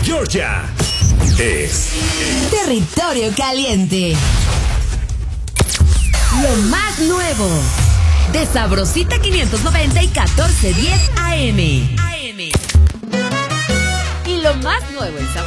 Georgia es Territorio Caliente. Lo más nuevo de Sabrosita 590 y 1410 AM. Y lo más nuevo en